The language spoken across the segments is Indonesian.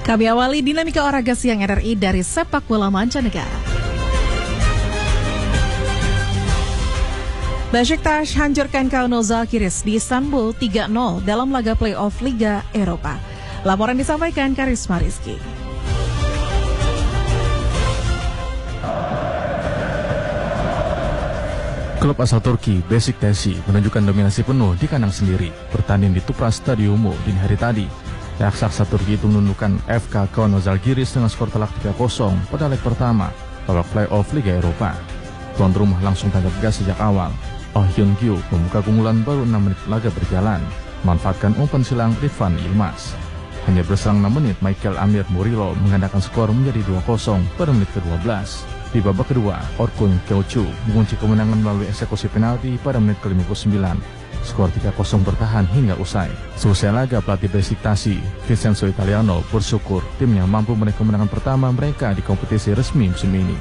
Kami awali dinamika olahraga siang RRI dari sepak bola mancanegara. Besiktas hancurkan Kauno Žalgiris di Istanbul 3-0 dalam laga playoff Liga Eropa. Laporan disampaikan Karisma Rizky. Klub asal Turki Besiktas menunjukkan dominasi penuh di kandang sendiri bertanding di Tupras Stadium dini hari tadi. Raksasa Turki itu menundukkan FK Kauno Žalgiris dengan skor telak 3-0 pada leg pertama babak playoff Liga Eropa. Tuan rumah langsung tancap gas sejak awal. Oh Hyun-kyu membuka keunggulan baru 6 menit laga berjalan, memanfaatkan umpan silang Ridvan Yilmaz. Hanya berselang 6 menit, Michael Amir Murillo menggandakan skor menjadi 2-0 pada menit ke-12. Di babak kedua, Orkun Kyeochu mengunci kemenangan melalui eksekusi penalti pada menit ke-59. Skor 3-0 bertahan hingga usai. Selesai laga, pelatih Besiktas Vincenzo Italiano bersyukur timnya mampu meraih kemenangan pertama mereka di kompetisi resmi musim ini.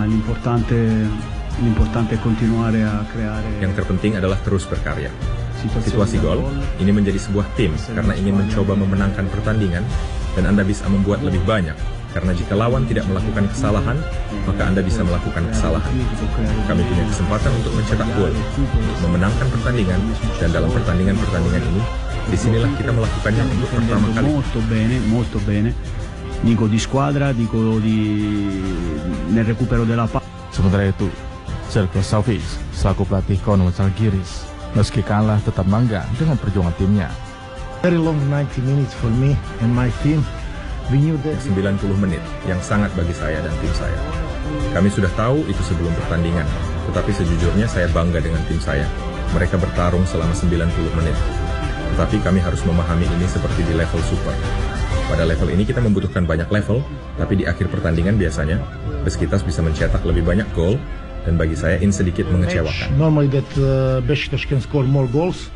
Yang terpenting adalah terus berkarya. Situasi gol ini menjadi sebuah tim karena ingin mencoba memenangkan pertandingan, dan Anda bisa membuat lebih banyak. Karena jika lawan tidak melakukan kesalahan, maka Anda bisa melakukan kesalahan. Kami punya kesempatan untuk mencetak gol, untuk memenangkan pertandingan, dan dalam pertandingan-pertandingan ini, disinilah kita melakukannya untuk pertama kali. Molto bene. Dico di squadra, dico nel recupero della palla. Sementara itu, Željko Savić selaku pelatih Kauno Žalgiris meski kalah tetap bangga dengan perjuangan timnya. Very long 90 minutes for me and my team. 90 menit yang sangat bagi saya dan tim saya. Kami sudah tahu itu sebelum pertandingan, tetapi sejujurnya saya bangga dengan tim saya. Mereka bertarung selama 90 menit. Tetapi kami harus memahami ini seperti di level super. Pada level ini kita membutuhkan banyak level, tapi di akhir pertandingan biasanya Besiktas bisa mencetak lebih banyak gol, dan bagi saya ini sedikit mengecewakan. Normally that Besiktas can score more goals.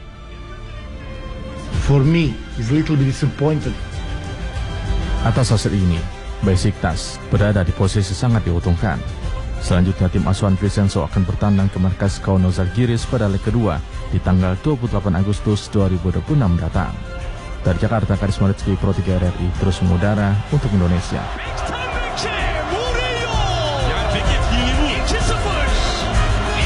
For me, is a little bit disappointed. Atas hasil ini, Besiktas berada di posisi sangat diuntungkan. Selanjutnya tim asuhan Vincenzo akan bertandang ke markas Kauno Žalgiris pada leg kedua di tanggal 28 Agustus 2026 mendatang. Dari Jakarta, Karisma Rizky, Pro 3 RRI terus mengudara untuk Indonesia.